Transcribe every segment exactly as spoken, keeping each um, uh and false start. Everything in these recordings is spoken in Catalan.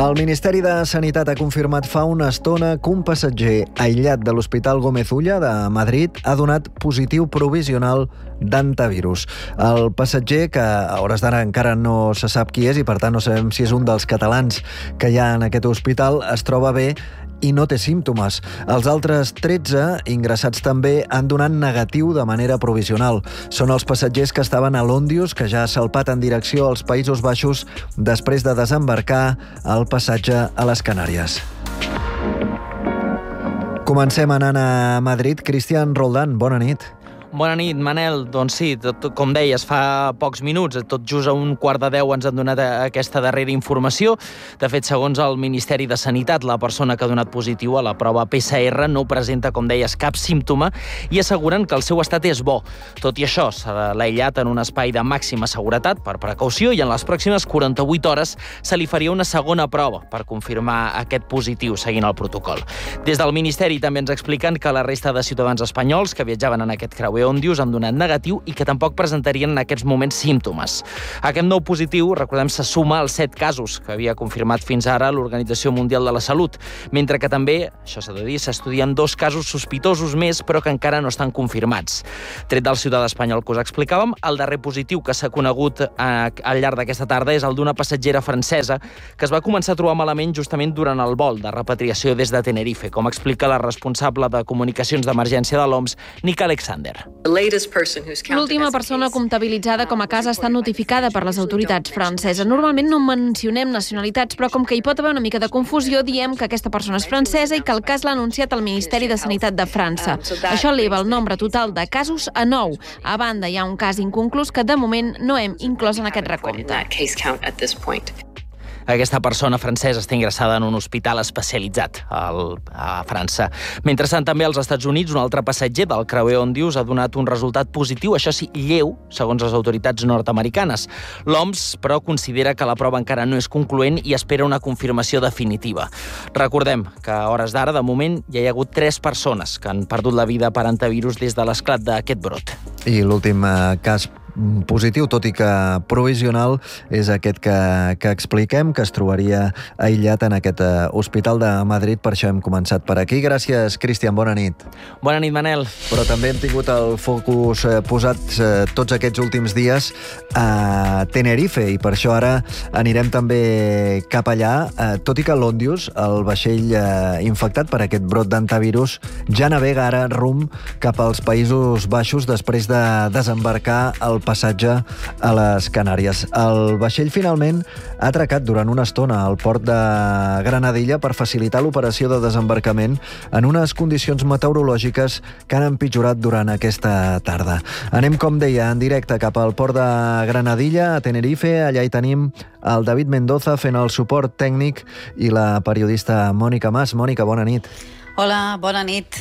El Ministeri de Sanitat ha confirmat fa una estona que un passatger aïllat de l'Hospital Gómez Ulla de Madrid ha donat positiu provisional d'antivirus. El passatger, que a hores d'ara encara no se sap qui és i per tant no sabem si és un dels catalans que hi ha en aquest hospital, es troba bé i no té símptomes. Els altres tretze, ingressats també, han donat negatiu de manera provisional. Són els passatgers que estaven a l'Òndius, que ja ha salpat en direcció als Països Baixos després de desembarcar al passatge a les Canàries. Comencem anant a Madrid. Cristian Roldán, bona nit. Bona nit, Manel. Doncs sí, tot, com deies, fa pocs minuts, tot just a un quart de deu ens han donat aquesta darrera informació. De fet, segons el Ministeri de Sanitat, la persona que ha donat positiu a la prova P C R no presenta, com deies, cap símptoma i asseguren que el seu estat és bo. Tot i això, s'ha aïllat en un espai de màxima seguretat per precaució i en les pròximes quaranta-vuit hores se li faria una segona prova per confirmar aquest positiu seguint el protocol. Des del Ministeri també ens expliquen que la resta de ciutadans espanyols que viatjaven en aquest creuer Òndius han donat negatiu i que tampoc presentarien en aquests moments símptomes. Aquest nou positiu, recordem, se suma als set casos que havia confirmat fins ara l'Organització Mundial de la Salut, mentre que també, això s'ha de dir, s'estudien dos casos sospitosos més, però que encara no estan confirmats. Tret del ciutadà espanyol que us explicàvem, el darrer positiu que s'ha conegut eh, al llarg d'aquesta tarda és el d'una passatgera francesa que es va començar a trobar malament justament durant el vol de repatriació des de Tenerife, com explica la responsable de comunicacions d'emergència de l'O M S, Nika Alexander. L'última persona comptabilitzada com a cas està notificada per les autoritats franceses. Normalment no mencionem nacionalitats, però com que hi pot haver una mica de confusió, diem que aquesta persona és francesa i que el cas l'ha anunciat el Ministeri de Sanitat de França. Això eleva el nombre total de casos a nou. A banda, hi ha un cas inconclús que de moment no hem inclòs en aquest recompte. Aquesta persona francesa està ingressada en un hospital especialitzat al, a França. Mentrestant, també als Estats Units, un altre passatger del creuer Òndius ha donat un resultat positiu, això sí, lleu, segons les autoritats nord-americanes. L'O M S, però, considera que la prova encara no és concloent i espera una confirmació definitiva. Recordem que a hores d'ara, de moment, ja hi ha hagut tres persones que han perdut la vida per antivirus des de l'esclat d'aquest brot. I l'últim eh, cas positiu, tot i que provisional, és aquest que, que expliquem, que es trobaria aïllat en aquest uh, Hospital de Madrid. Per això hem començat per aquí. Gràcies, Cristian. Bona nit. Bona nit, Manel. Però també hem tingut el focus uh, posat uh, tots aquests últims dies a Tenerife i per això ara anirem també cap allà, uh, tot i que l'Òndius, el vaixell uh, infectat per aquest brot d'antivirus, ja navega ara rumb cap als Països Baixos després de desembarcar el passatge a les Canàries. El vaixell finalment ha atracat durant una estona al port de Granadilla per facilitar l'operació de desembarcament en unes condicions meteorològiques que han empitjorat durant aquesta tarda. Anem, com deia, en directe cap al port de Granadilla, a Tenerife. Allà hi tenim el David Mendoza fent el suport tècnic i la periodista Mònica Mas. Mònica, bona nit. Hola, bona nit.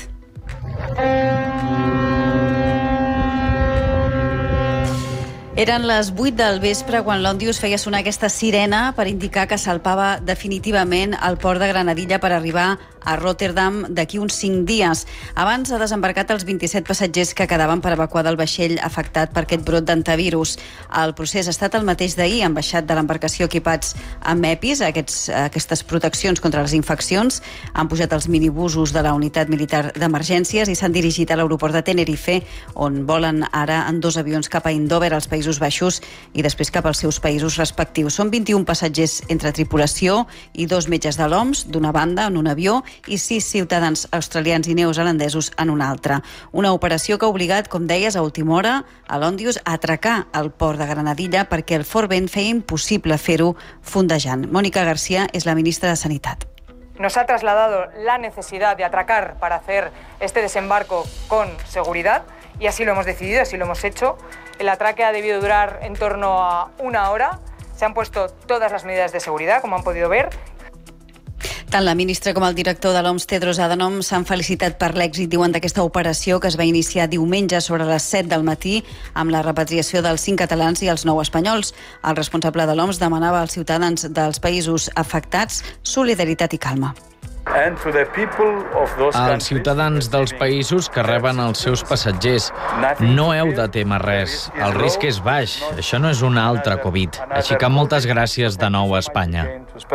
Eren les vuit del vespre quan l'Òndius feia sonar aquesta sirena per indicar que salpava definitivament al port de Granadilla per arribar a Rotterdam d'aquí uns cinc dies. Abans ha desembarcat els vint-i-set passatgers que quedaven per evacuar del vaixell afectat per aquest brot d'antivirus. El procés ha estat el mateix d'ahir. Han baixat de l'embarcació equipats amb EPIs, aquests, aquestes proteccions contra les infeccions. Han pujat els minibusos de la unitat militar d'emergències i s'han dirigit a l'aeroport de Tenerife, on volen ara en dos avions cap a Eindhoven, als Països Baixos, i després cap als seus països respectius. Són vint-i-un passatgers entre tripulació i dos metges de l'O M S d'una banda en un avió i sis ciutadans australians i neozelandesos en una altra. Una operació que ha obligat, com deies, a última hora a l'Òndius a atracar al port de Granadilla perquè el fort vent feia impossible fer-ho fondejant. Mónica García és la ministra de Sanitat. Nos ha trasladado la necesidad de atracar para hacer este desembarco con seguridad y así lo hemos decidido, así lo hemos hecho. El atraque ha debido durar en torno a una hora. Se han puesto todas las medidas de seguridad, como han podido ver. Tant la ministra com el director de l'O M S, Tedros Adhanom, s'han felicitat per l'èxit, diuen, d'aquesta operació que es va iniciar diumenge sobre les set del matí amb la repatriació dels cinc catalans i els nou espanyols. El responsable de l'O M S demanava als ciutadans dels països afectats solidaritat i calma. Als ciutadans dels països que reben els seus passatgers, no heu de temer res. El risc és baix. Això no és una altra Covid. Així que moltes gràcies de nou a Espanya.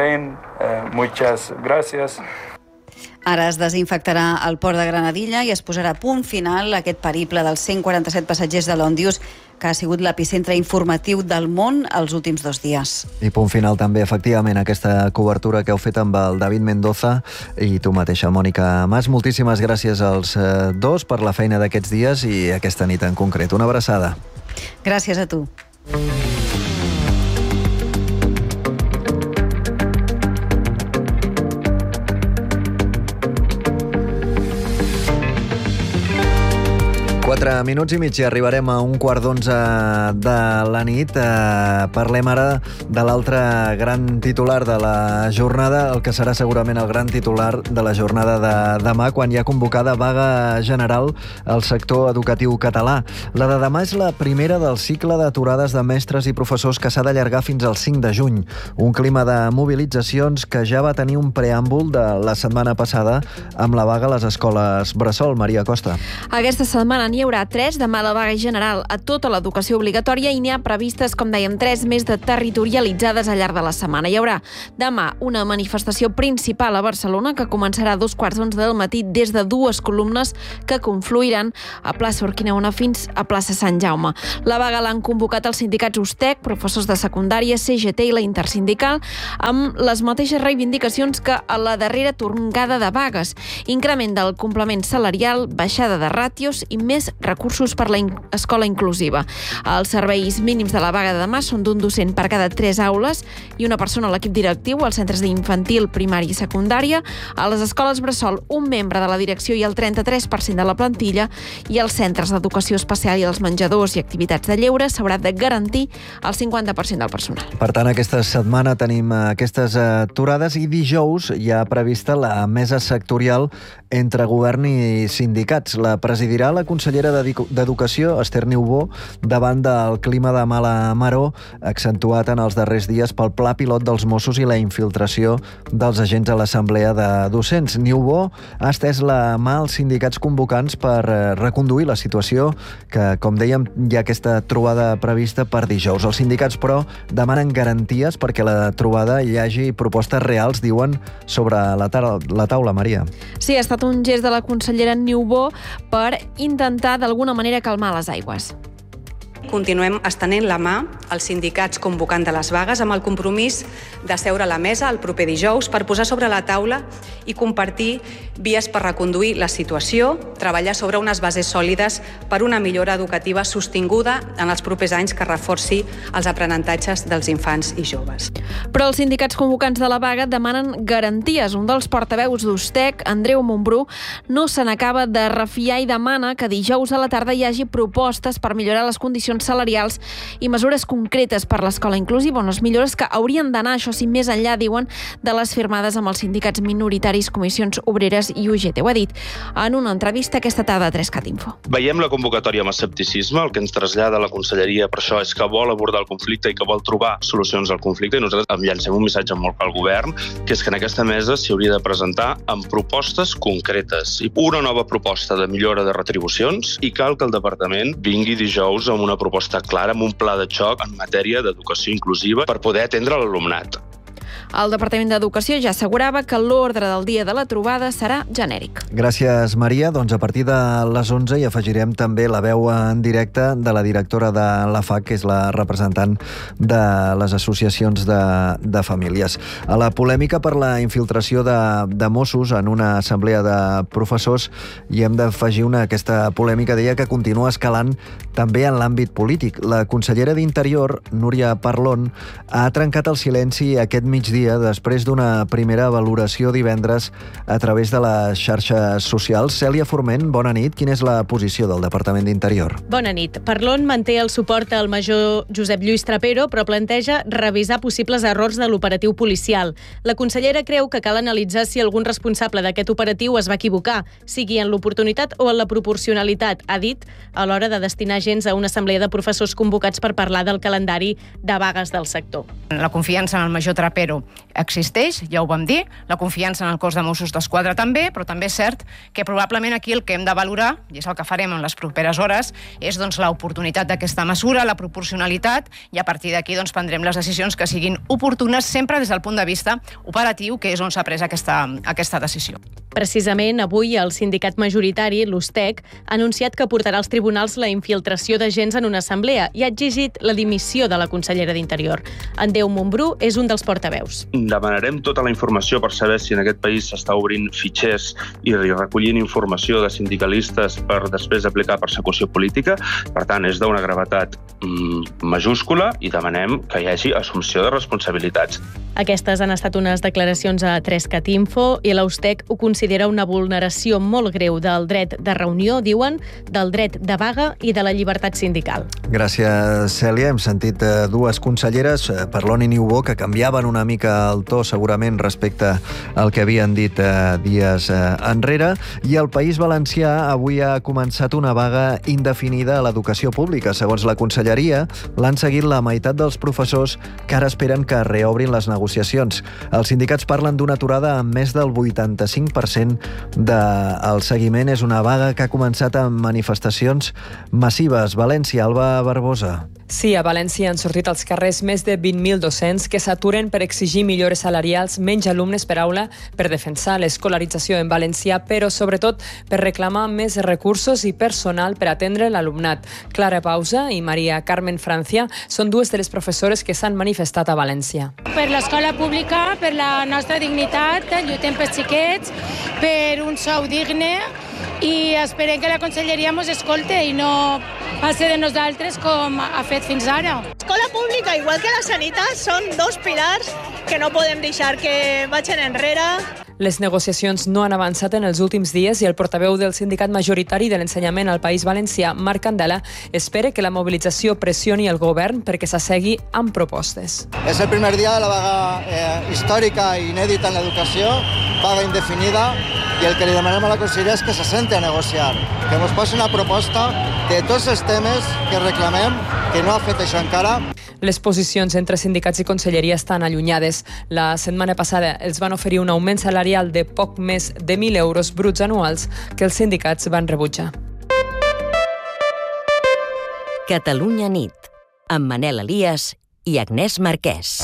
Ara es desinfectarà el port de Granadilla i es posarà punt final a aquest periple dels cent quaranta-set passatgers de l'Òndius, que ha sigut l'epicentre informatiu del món els últims dos dies. I punt final també, efectivament, aquesta cobertura que heu fet amb el David Mendoza i tu mateixa, Mònica Mas. Moltíssimes gràcies als dos per la feina d'aquests dies i aquesta nit en concret. Una abraçada. Gràcies a tu. Quatre minuts i mig i arribarem a un quart d'onze de la nit. Eh, parlem ara de l'altre gran titular de la jornada, el que serà segurament el gran titular de la jornada de demà, quan hi ha convocada vaga general al sector educatiu català. La de demà és la primera del cicle d'aturades de mestres i professors que s'ha d'allargar fins al cinc de juny. Un clima de mobilitzacions que ja va tenir un preàmbul de la setmana passada amb la vaga a les escoles bressol. Maria Costa. Aquesta setmana n'hi haurà tres, demà la vaga general a tota l'educació obligatòria i n'hi ha previstes, com dèiem, tres més de territorialitzades al llarg de la setmana. Hi haurà demà una manifestació principal a Barcelona que començarà a dos quarts d'onze del matí des de dues columnes que confluiran a plaça Urquinaona fins a plaça Sant Jaume. La vaga l'han convocat els sindicats USTEC, professors de secundària, C G T i la Intersindical, amb les mateixes reivindicacions que a la darrera tornada de vagues: increment del complement salarial, baixada de ràtios i més recursos per la in- escola inclusiva. Els serveis mínims de la vaga de demà són d'un docent per cada tres aules i una persona a l'equip directiu, als centres d'infantil, primària i secundària, a les escoles bressol un membre de la direcció i el trenta-tres per cent de la plantilla, i als centres d'educació especial i als menjadors i activitats de lleure s'haurà de garantir el cinquanta per cent del personal. Per tant, aquesta setmana tenim aquestes aturades i dijous hi ha prevista la mesa sectorial entre govern i sindicats. La presidirà la consellera d'Educació, Esther Niubó, davant del clima de mala maror accentuat en els darrers dies pel pla pilot dels Mossos i la infiltració dels agents a l'assemblea de docents. Niubó ha estès la mà als sindicats convocants per reconduir la situació que, com dèiem, hi ha aquesta trobada prevista per dijous. Els sindicats, però, demanen garanties perquè la trobada hi hagi propostes reals, diuen, sobre la, ta- la taula, Maria. Sí, ha estat un gest de la consellera Niubó per intentar d'alguna manera calmar les aigües. Continuem estenent la mà als sindicats convocant de les vagues amb el compromís de seure a la mesa el proper dijous per posar sobre la taula i compartir vies per reconduir la situació, treballar sobre unes bases sòlides per una millora educativa sostinguda en els propers anys que reforci els aprenentatges dels infants i joves. Però els sindicats convocants de la vaga demanen garanties. Un dels portaveus d'USTEC, Andreu Montbrú, no se n'acaba de refiar i demana que dijous a la tarda hi hagi propostes per millorar les condicions salarials i mesures concretes per l'escola inclusiva, unes millores que haurien d'anar, això sí, més enllà, diuen, de les firmades amb els sindicats minoritaris, comissions obreres i U G T. Ho ha dit en una entrevista aquesta tarda a tres cat info. Veiem la convocatòria amb escepticisme. El que ens trasllada la conselleria per això és que vol abordar el conflicte i que vol trobar solucions al conflicte, i nosaltres em llancem un missatge molt al govern, que és que en aquesta mesa s'hi hauria de presentar amb propostes concretes i una nova proposta de millora de retribucions, i cal que el departament vingui dijous amb una proposta clara, amb un pla de xoc en matèria d'educació inclusiva per poder atendre l'alumnat. El Departament d'Educació ja assegurava que l'ordre del dia de la trobada serà genèric. Gràcies, Maria. Doncs a partir de les onze hi afegirem també la veu en directe de la directora de la F A C, que és la representant de les associacions de, de famílies. A la polèmica per la infiltració de, de Mossos en una assemblea de professors hi hem d'afegir una, aquesta polèmica, deia, que continua escalant també en l'àmbit polític. La consellera d'Interior, Núria Parlon, ha trencat el silenci aquest migdia després d'una primera valoració divendres a través de les xarxes socials. Cèlia Forment, bona nit. Quina és la posició del Departament d'Interior? Bona nit. Parlon manté el suport al major Josep Lluís Trapero, però planteja revisar possibles errors de l'operatiu policial. La consellera creu que cal analitzar si algun responsable d'aquest operatiu es va equivocar, sigui en l'oportunitat o en la proporcionalitat, ha dit, a l'hora de destinar agents a una assemblea de professors convocats per parlar del calendari de vagues del sector. La confiança en el major Trapero existeix, ja ho vam dir, la confiança en el cos de Mossos d'Esquadra també, però també és cert que probablement aquí el que hem de valorar, i és el que farem en les properes hores, és doncs, l'oportunitat d'aquesta mesura, la proporcionalitat, i a partir d'aquí doncs, prendrem les decisions que siguin oportunes sempre des del punt de vista operatiu, que és on s'ha pres aquesta, aquesta decisió. Precisament avui el sindicat majoritari, l'USTEC, ha anunciat que portarà als tribunals la infiltració d'agents en una assemblea i ha exigit la dimissió de la consellera d'Interior. Andreu Montbrú és un dels portaveus. Demanarem tota la informació per saber si en aquest país s'està obrint fitxers i recollint informació de sindicalistes per després aplicar persecució política. Per tant, és d'una gravetat mm, majúscula i demanem que hi hagi assumpció de responsabilitats. Aquestes han estat unes declaracions a tres cat info i l'USTEC ho considera una vulneració molt greu del dret de reunió, diuen, del dret de vaga i de la llibertat sindical. Gràcies, Cèlia. Hem sentit eh, dues conselleres, eh, Parlon i Niubó, que canviaven una mica el to segurament respecte al que havien dit eh, dies eh, enrere. I el País Valencià avui ha començat una vaga indefinida a l'educació pública. Segons la Conselleria, l'han seguit la meitat dels professors que ara esperen que reobrin les negociacions. Els sindicats parlen d'una aturada amb més del vuitanta-cinc per cent del seguiment. És una vaga que ha començat amb manifestacions massives. València, Alba Barbosa. Sí, a València han sortit als carrers més de vint mil docents que s'aturen per exigir millores salarials, menys alumnes per aula, per defensar l'escolarització en valencià, però sobretot per reclamar més recursos i personal per atendre l'alumnat. Clara Pausa i Maria Carmen Francia són dues de les professores que s'han manifestat a València. Per l'escola pública, per la nostra dignitat, lluitem pels xiquets, per un sou digne i esperem que la conselleria ens escolte i no passi de nosaltres com ha fet fins ara. L'escola pública, igual que la sanitat, són dos pilars que no podem deixar que vagin enrere. Les negociacions no han avançat en els últims dies i el portaveu del sindicat majoritari de l'ensenyament al País Valencià, Marc Candela, espera que la mobilització pressioni el govern perquè s'assegui amb propostes. És el primer dia de la vaga eh, històrica i inèdita en l'educació, vaga indefinida, i el que li demanem a la conselleria és que se senti a negociar, que ens posi una proposta de tots els temes que reclamem, que no ha fet això encara. Les posicions entre sindicats i conselleria estan allunyades. La setmana passada els van oferir un augment salarial de poc més de mil euros bruts anuals que els sindicats van rebutjar. Catalunya nit, amb Manel Elias i Agnès Marquès.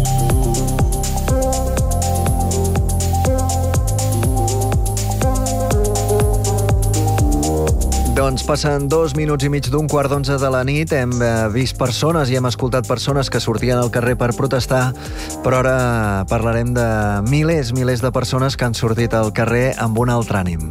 Doncs passen dos minuts i mig d'un quart d'onze de la nit. Hem vist persones i hem escoltat persones que sortien al carrer per protestar, però ara parlarem de milers, milers de persones que han sortit al carrer amb un altre ànim.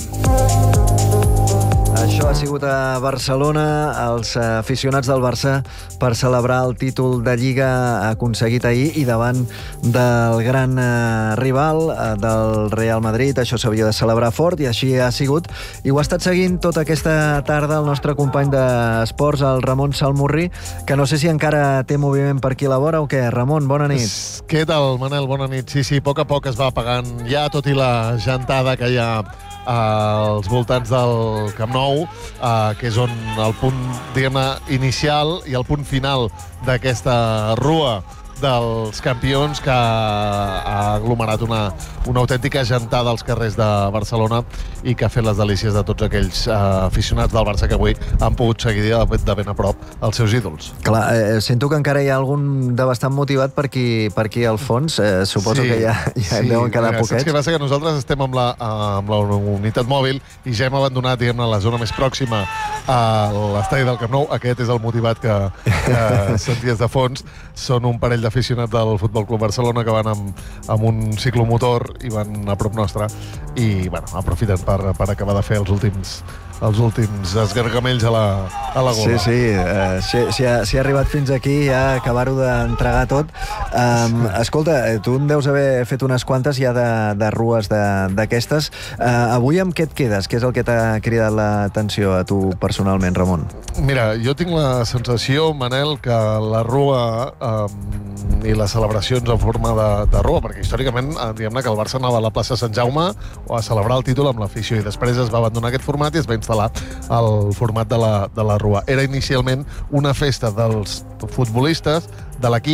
Això ha sigut a Barcelona, els aficionats del Barça per celebrar el títol de Lliga aconseguit ahir i davant del gran rival del Real Madrid. Això s'havia de celebrar fort i així ha sigut. I ho ha estat seguint tota aquesta tarda el nostre company d'esports, el Ramon Salmurri, que no sé si encara té moviment per aquí a la vora o què. Ramon, bona nit. Què tal, Manel? Bona nit. Sí, sí, a poc a poc es va apagant ja, tot i la gentada que hi ha als voltants del Camp Nou, eh, que és on el punt, diguem-ne, inicial i el punt final d'aquesta rua dels campions que ha aglomerat una, una autèntica gentada als carrers de Barcelona i que ha fet les delícies de tots aquells eh, aficionats del Barça que avui han pogut seguir de, de ben a prop els seus ídols. Clar, eh, sento que encara hi ha algun de bastant motivat per aquí, per aquí al fons. Eh, suposo sí, que ja, ja sí, deuen quedar poquets. Saps què passa? Que nosaltres estem amb la, amb la unitat mòbil i ja hem abandonat, diguem-ne, la zona més pròxima a l'estadi del Camp Nou. Aquest és el motivat que, que senties de fons. Són un parell d'aficionats del Futbol Club Barcelona que van amb, amb un ciclomotor i van a prop nostre i bueno, aprofiten per, per acabar de fer els últims els últims esgargamells a la, a la gola. Sí, sí, uh, si, si, ha, si ha arribat fins aquí ja acabar-ho d'entregar tot. Um, escolta, tu en deus haver fet unes quantes ja de, de rues d'aquestes. Uh, avui amb què et quedes? Què és el que t'ha cridat l'atenció a tu personalment, Ramon? Mira, jo tinc la sensació, Manel, que la rua um, i les celebracions en forma de, de rua, perquè històricament, diguem-ne que el Barça anava a la plaça Sant Jaume o a celebrar el títol amb l'afició i després es va abandonar aquest format i es va instal·lar el format de la, de la rua. Era inicialment una festa dels futbolistes de l'equip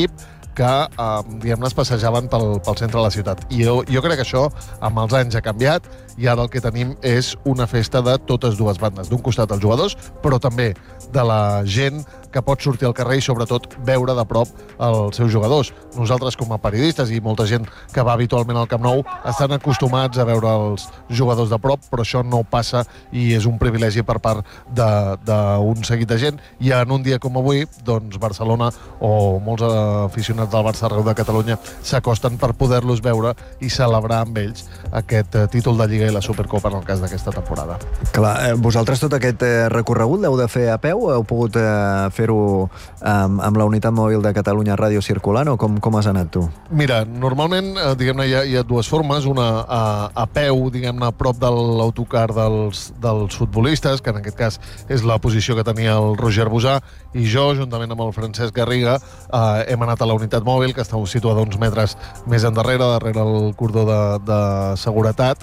que eh, diguem-ne, es passejaven pel, pel centre de la ciutat. I jo, jo crec que això, amb els anys, ha canviat, i ara el que tenim és una festa de totes dues bandes. D'un costat els jugadors, però també de la gent que pot sortir al carrer i, sobretot, veure de prop els seus jugadors. Nosaltres, com a periodistes, i molta gent que va habitualment al Camp Nou, estan acostumats a veure els jugadors de prop, però això no passa i és un privilegi per part d'un seguit de gent. I en un dia com avui, doncs Barcelona o molts aficionats del Barça arreu de Catalunya s'acosten per poder-los veure i celebrar amb ells aquest títol de Lliga i la Supercopa en el cas d'aquesta temporada. Clar, vosaltres tot aquest recorregut l'heu de fer a peu? Heu pogut fer-ho amb, amb la unitat mòbil de Catalunya Ràdio circulant o com, com has anat tu? Mira, normalment, diguem-ne, hi ha, hi ha dues formes, una a, a peu, diguem-ne, a prop de l'autocar dels, dels futbolistes, que en aquest cas és la posició que tenia el Roger Busà, i jo, juntament amb el Francesc Garriga, eh, hem anat a la unitat mòbil, que està situada uns metres més endarrere, darrere el cordó de, de seguretat,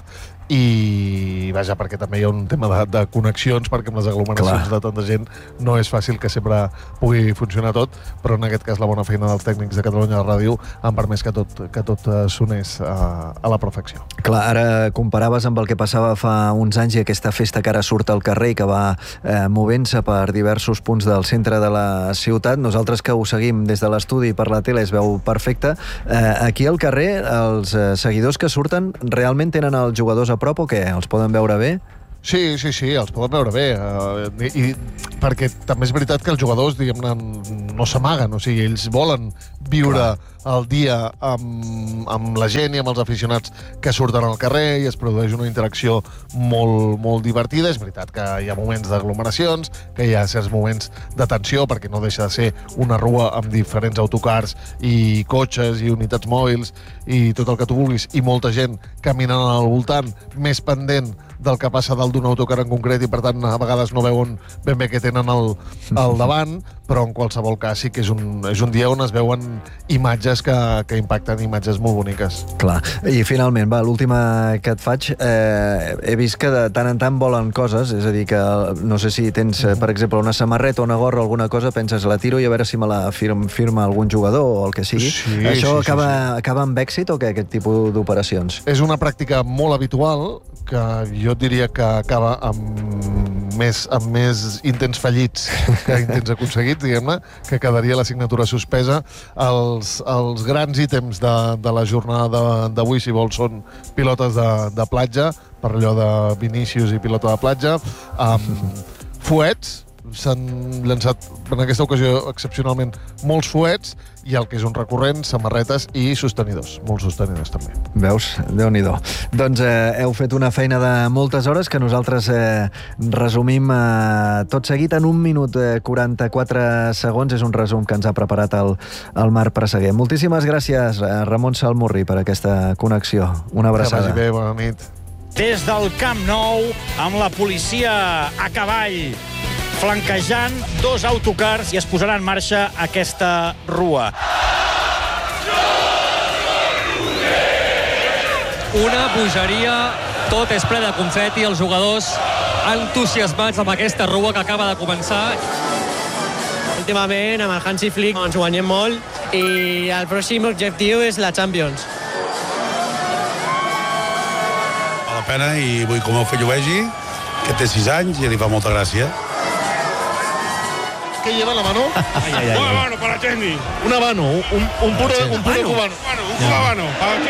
i vaja, perquè també hi ha un tema de, de connexions, perquè amb les aglomeracions Clar. de tanta gent no és fàcil que sempre pugui funcionar tot, però en aquest cas la bona feina dels tècnics de Catalunya Ràdio han permès que tot, que tot sonés a, a la perfecció. Clar, ara comparaves amb el que passava fa uns anys i aquesta festa que ara surt al carrer i que va eh, movent-se per diversos punts del centre de la ciutat. Nosaltres que ho seguim des de l'estudi per la tele es veu perfecte. Eh, aquí al carrer els eh, seguidors que surten realment tenen els jugadors a prop o què? Els poden veure bé? Sí, sí, sí, els poden veure bé. Uh, i, i, perquè també és veritat que els jugadors, diguem-ne, no s'amaguen. O sigui, ells volen viure Clar. el dia amb, amb la gent i amb els aficionats que surten al carrer i es produeix una interacció molt, molt divertida. És veritat que hi ha moments d'aglomeracions, que hi ha certs moments de tensió, perquè no deixa de ser una rua amb diferents autocars i cotxes i unitats mòbils i tot el que tu vulguis, i molta gent caminant al voltant, més pendent del que passa dalt d'un autocar en concret, i per tant a vegades no veuen ben bé què tenen al, al davant, però en qualsevol cas sí que és un, és un dia on es veuen imatges que, que impacten, imatges molt boniques. Clar, i finalment, va, l'última que et faig, eh, he vist que de tant en tant volen coses, és a dir, que no sé si tens, per exemple, una samarreta o una gorra o alguna cosa, penses, la tiro i a veure si me la firma, firma algun jugador o el que sigui. Sí, Això sí, acaba, sí, sí. acaba amb èxit o què, aquest tipus d'operacions? És una pràctica molt habitual, que jo diria que acaba amb més, amb més intents fallits que intents aconseguits, diguem-ne, que quedaria la signatura suspesa. Els, els grans ítems de, de la jornada d'avui, si vols, són pilotes de, de platja, per allò de Vinícius i pilota de platja, amb fuets, s'han llançat en aquesta ocasió excepcionalment molts fuets, i el que és un recurrent, samarretes i sostenidors, molts sostenidors també. Veus? Déu-n'hi-do. Doncs eh, heu fet una feina de moltes hores que nosaltres eh, resumim eh, tot seguit en un minut eh, quaranta-quatre segons. És un resum que ens ha preparat el, el Marc Presseguer. Moltíssimes gràcies, eh, Ramon Salmurri, per aquesta connexió. Una abraçada. Que vagi bé, bona nit. Des del Camp Nou, amb la policia a cavall, flanquejant dos autocars, i es posarà en marxa aquesta rua. Una bogeria, tot és ple de confeti, els jugadors entusiasmats amb aquesta rua que acaba de començar. Últimament, amb el Hansi Flick ens guanyem molt i el pròxim objectiu és la Champions. Val la pena, i vull que el meu fill ho vegi, que té sis anys i li fa molta gràcia. ¿Qué lleva la mano? Ay, ay, ay. Un habano para Jenny. Un habano, un, un puro, un puro cubano. Un puro habano. ¿Para qué?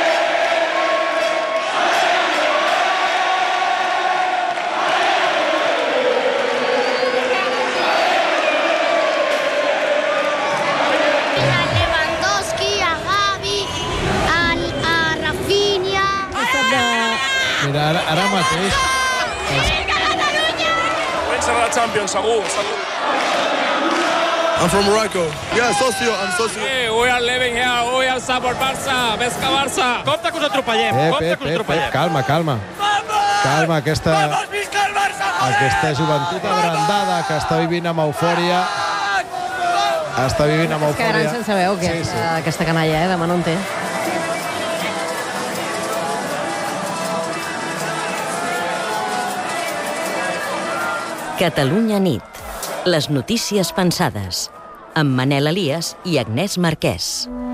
A Lewandowski, a Gavi, a, a Rafinha... Mira, ara, ara mateix... Comença la Champions, segur, segur. I'm from Morocco. Yeah, socio, I'm socio. Hey, we are living here, we are support Barça, Vesca Barça. Compte que us atropellem, Ep, compte ep, que us ep, atropellem. ep, calma, calma. Calma, aquesta... Vamos, visca el Barça, Aquesta joventut abrandada que està vivint amb eufòria. Està vivint amb eufòria. És que gran sense veu, que sí, sí. Aquesta canalla, eh? Demà no en té. Catalunya nit. Les notícies pensades. amb Manel Elias i Agnès Marquès.